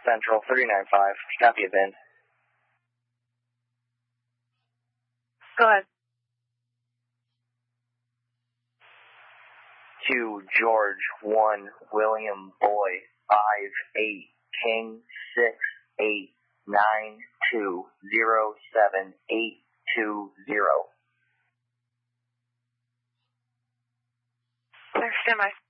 Central 395. Copy it, Ben. Go ahead. To George 1, William Boy, 5-8, King 6-8-9-2-0-7-8-2-0. Clear, stand by.